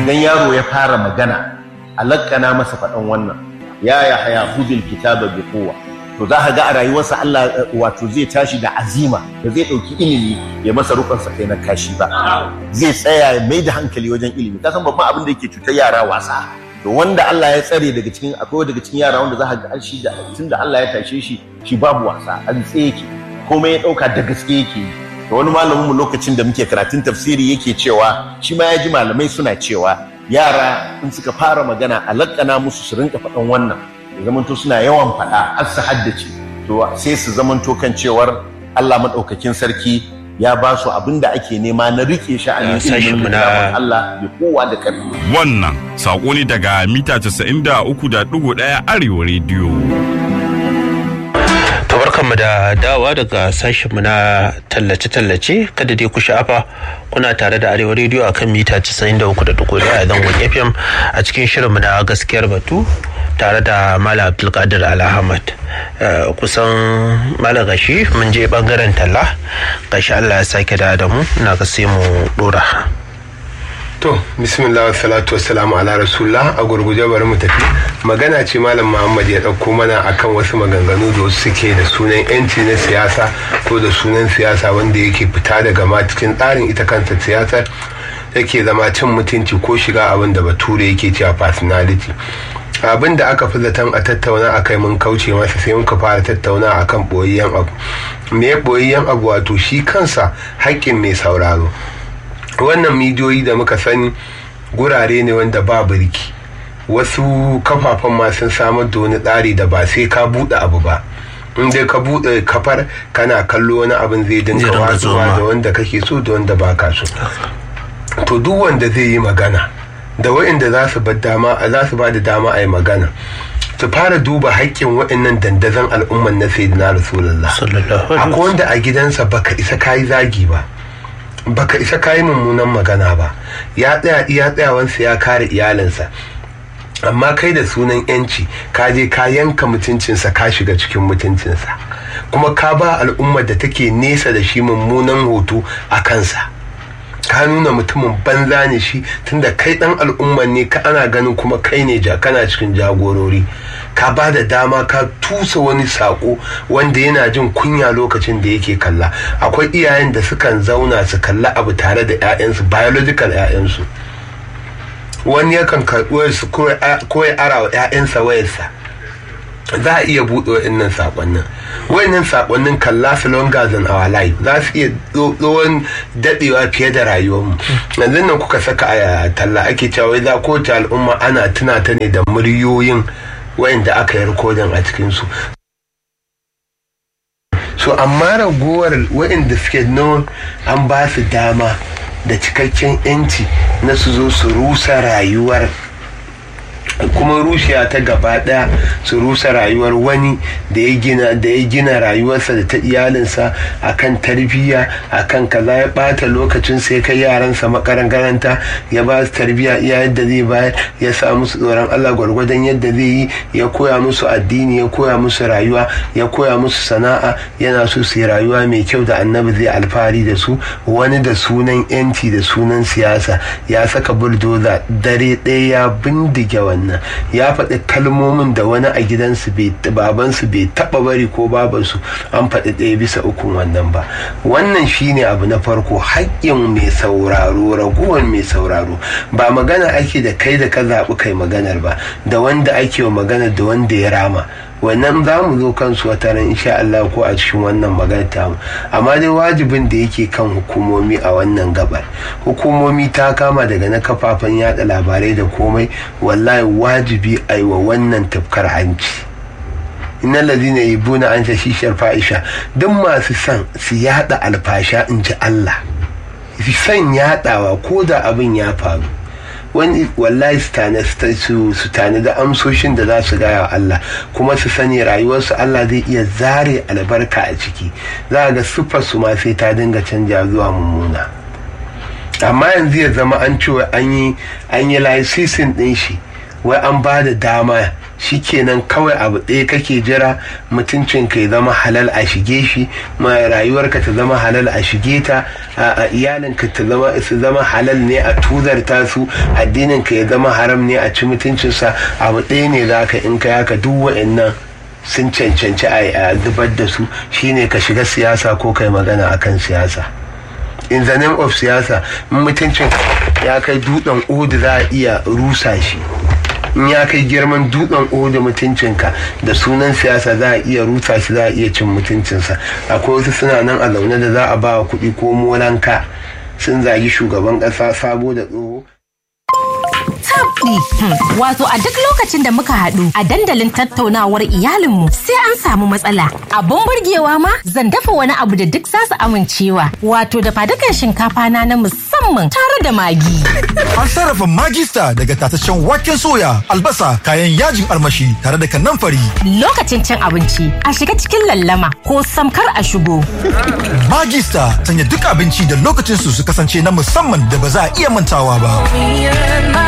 idan yaro ya fara magana alakana masa faɗan wannan ya haya hudul kitaba bi quwwa, to za ka ga a rayuwarsa Allah wato zai tashi da azima da zai ɗauki ilimi ya masa rukunsa kai na kashi ba, zai tsaya ya mai da hankali wajen ilimi. Ka san babban abin da yake cutar yara wasa, to wanda Allah ya tsare daga cikin akwai daga cikin yara wanda za ka ga shi da tunda Allah ya tashe shi babu wasa, an tsaye yake komai ya ɗauka da gaske yake yi. To wani malamin mu lokacin da muke karatun tafsiri yake cewa shi ma ya ji malamai suna cewa yara in suka fara magana alakana musu su rinka faɗan wannan, ya zamanto suna yawan faɗa har su haddace, to sai su zamanto kan cewar Allah madaukakin sarki ya ba su abin da ake nema na rike sha'anin ilimin Allah da kowa da ƙarfi. Wannan saƙo ne daga mita 93.1 Arewa Radio. Barkanmu da dawa daga sashenmu na tallace-tallace, kada dai ku sha'afa kuna tare da Arewa Radio akan mita 93.1 a zangon FM a cikin shirinmu na gaskiyar batu tare da Malam Abdulkadir Alhamad. Kusan Malam gashi mun je bangaren talla, gashi Allah ya sake da mu, ina ga sai mu dora. To, bismillah wassalatu wassalamu ala rasulullah. A gurguje bari mu tafi. Magana ce Malam Muhammad ya ɗauko mana akan wasu maganganu da wasu suke da sunan yanci na siyasa ko da sunan siyasa wanda yake fita daga ma cikin tsarin ita kanta siyasar, yake zama cin mutunci ko shiga abin da bature yake cewa personality. Abin da aka fi zaton a tattauna a kai mun kauce masa, sai muka fara tattauna akan ɓoyayyen abu. Me ɓoyayyen abu? Wato shi kansa haƙƙin mai sauraro. Wannan midiyoyi da muka sani gurare ne wanda ba birki, wasu kafafen ma sun samar da wani tsari da ba sai ka buɗe abu ba, in dai ka buɗe kafar kana kallo wani abin zai dinga watsuwa da wanda kake so da wanda ba ka so. To duk wanda zai yi magana da waɗanda za su ba da dama a yi magana, su fara duba haƙƙin waɗannan dandazon al'umman na sayyidina Rasulullah. Akwai wanda a gidansa baka isa kayi zagi ba, baka isa kayi mummunan magana ba, ya tsaya iya tsayawansa ya kare iyalinsa, amma kai da sunan yanci ka je ka yanka mutuncinsa, ka shiga cikin mutuncinsa, kuma ka ba al'ummar da take nesa da shi mummunan hoto a kansa. Ka nuna mutumin banza ne shi, tunda kai dan al'ummar ne, ka ana ganin kuma kai ne kana cikin jagorori. Ka ba da dama ka tusa wani sako wanda yana jin kunya lokacin da yake kalla. Akwai iyayen da sukan zauna su kalla abu tare da 'ya'yansu, biological 'ya'yansu. Wani yakan karɓi wayarsu ko ya ara wa 'ya'yansa wayarsa. Za a iya buɗe wa'innan saƙonnin. Wa'innan saƙonnin kalla su longer than our life, za su iya tsohon daɗewa fiye da rayuwarmu. Yanzu nan kuka saka a talla ake cewa wai za kowace al'umma ana tuna ta ne da muryoyin wa'inda aka yi rikodin a cikinsu. So amma ragowar wa'inda suke nan an ba su dama da cikakken 'yanci na su zo su rusa rayuwar, kuma rushiya ta gaba daya, su rusa rayuwar wani da ya gina rayuwarsa da ta iyalinsa akan tarbiyya, akan kaza, ya bata lokacin sai kai yaransa makaranta, ya ba su tarbiyya iya yadda zai bayar, ya sa musu tsoron Allah gwargwadon yadda zai yi, ya koya musu addini, ya koya musu rayuwa, ya koya musu sana'a, yana so su yi rayuwa mai kyau da annabi zai alfahari da su. Wani da sunan yanci da sunan siyasa ya saka buldoza dare ɗaya ya bindige wannan, ya faɗi kalmomin da wani a gidansu babansu bai taɓa bari ko babansu an faɗi 1/3 wannan ba. Wannan shine abu na farko, haƙƙin mai sauraro, ragowar mai sauraro. Ba magana ake da kai da ka zaɓi kai maganar ba, da wanda ake wa maganar da wanda ya rama. Wannan za mu zo kansu wata ran insha Allah ko a cikin wannan maganar tamu. Amma dai wajibin da yake kan hukumomi a wannan gabar, hukumomi ta kama daga na kafafen yada labarai da komai, wallahi wajibi a yi wa wannan tafkar hanci. Innal ladina yibuna an tashishar fa'isha, duk masu son su yada alfasha in ji Allah, san yadawa ko da abin ya faru, wani wallahi su tani da amsoshin da za su gaya wa Allah, kuma su sani rayuwarsu Allah zai iya zare albarka a ciki. Za ga siffarsu ma sai ta dinga canja zuwa mummuna. Amma yanzu ya zama an ce an yi licensing din shi, wai an ba da dama shikenan kawai abu ɗaya kake jira, mutuncinka ya zama halal a shige shi, rayuwarka ta zama halal a shige ta, iyalinka su zama halal ne a tuzarta su, addininka ya zama haram ne a ci mutuncinsa. Abu ɗaya ne za ka in ka yaka duk wa'annan sun cancanci a zubar da su, shine ka shiga siyasa ko kai magana akan siyasa. In the name of siyasa, mutuncin ya kai dutsen Uhud za a iya rusa shi. In ya kai girman dutsen Uhud mutuncinka da sunan siyasa za a iya rusa shi, za a iya cin mutuncinsa. Akwai wasu suna nan a zaune da za a ba wa kuɗi ko molanka sun zagi shugaban ƙasa sabo da tsoho. Wato a duk lokacin da muka haɗu a dandalin tattaunawar iyalinmu sai an samu matsala. Abun burgewa ma zan dafa wani abu da duk za su amincewa. Wato da fadukan shinkafa na musamman tare da magi. An sarrafa magista daga tataccen waken soya, albasa, kayan yajin armashi tare da kanamfari. Lokacin cin abinci a shiga cikin lallama ko samkar a shigo. Magista sanya duk abinci da lokacin su kasance na musamman da ba za a iya mantawa ba.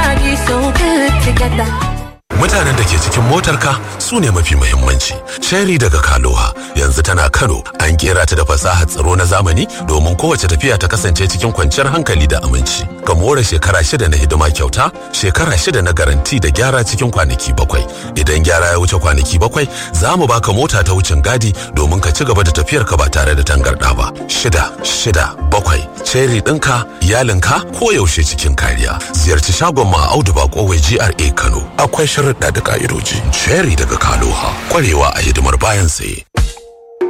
Mutanen da ke cikin motarka su ne mafi muhimmanci. Sherry daga Kaloha yanzu tana Kano, an kera ta da fasahar tsaro na zamani domin kowace tafiya ta kasance cikin kwanciyar hankali da aminci. Ka more shekara 6 na hidima kyauta, shekara 6 na garanti da gyara cikin kwanaki 7. Idan gyara ya wuce kwanaki 7, za mu baka mota ta wucin gadi domin ka ci gaba da tafiyar ka ba tare da tangarda ba. 667 Sherry ɗinka, iyalinka ko yaushe cikin kariya. Ziyarci shagon ma Audu Bako wai GRA Kano. Akwai sharuɗa da ka'idoji. Sherry daga Kaloha, kwarewa a hidimar bayan tsaye.